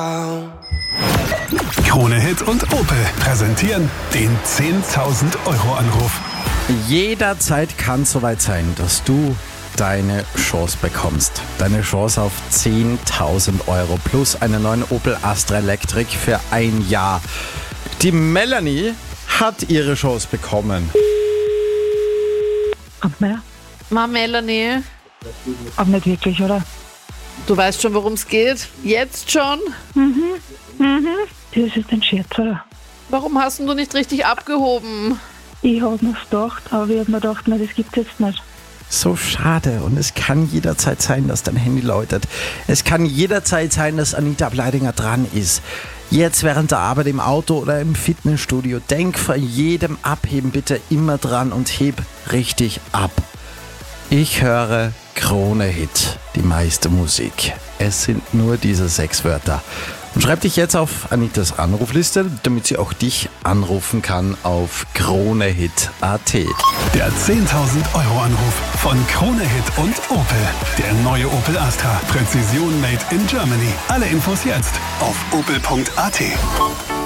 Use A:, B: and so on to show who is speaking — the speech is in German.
A: Krone Hit und Opel präsentieren den 10.000 Euro Anruf.
B: Jederzeit kann es soweit sein, dass du deine Chance bekommst. Deine Chance auf 10.000 Euro plus einen neuen Opel Astra Electric für ein Jahr. Die Melanie hat ihre Chance bekommen.
C: Melanie,
D: Aber nicht wirklich, oder?
C: du weißt schon, worum es geht? Jetzt schon?
D: Das ist jetzt ein Scherz, oder?
C: Warum hast du nicht richtig abgehoben?
D: Ich habe mir's gedacht, aber ich habe mir gedacht, nein, das gibt's jetzt nicht.
B: So schade. Und es kann jederzeit sein, dass dein Handy läutet. Es kann jederzeit sein, dass Anita Bleidinger dran ist. Jetzt während der Arbeit im Auto oder im Fitnessstudio. Denk vor jedem Abheben bitte immer dran und heb richtig ab. Ich höre Krone Hit, die meiste Musik. Es sind nur diese 6 Wörter. Und schreib dich jetzt auf Anitas Anrufliste, damit sie auch dich anrufen kann auf kronehit.at.
A: Der 10.000 Euro Anruf von Krone Hit und Opel. Der neue Opel Astra. Präzision made in Germany. Alle Infos jetzt auf opel.at.